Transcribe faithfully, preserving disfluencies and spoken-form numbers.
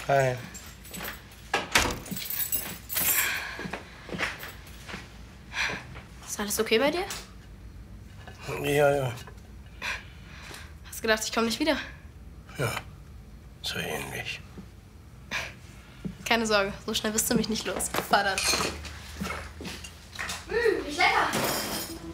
Hi. Ist alles okay bei dir? Ja, ja. Hast gedacht, ich komme nicht wieder? Ja, so ähnlich. Keine Sorge, so schnell wirst du mich nicht los. Fahr dann.